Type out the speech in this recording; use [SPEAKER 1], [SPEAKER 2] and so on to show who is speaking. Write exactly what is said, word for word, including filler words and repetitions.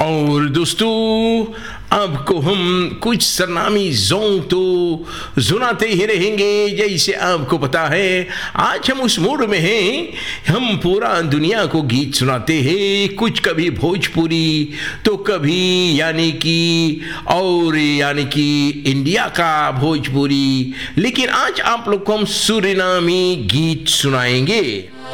[SPEAKER 1] और दोस्तों आपको हम कुछ सरनामी जोंग तो सुनाते ही रहेंगे। जैसे आपको पता है आज हम उस मूड में हैं, हम पूरा दुनिया को गीत सुनाते हैं, कुछ कभी भोजपुरी तो कभी यानी कि और यानी कि इंडिया का भोजपुरी, लेकिन आज आप लोग को हम सूरीनामी गीत सुनाएंगे।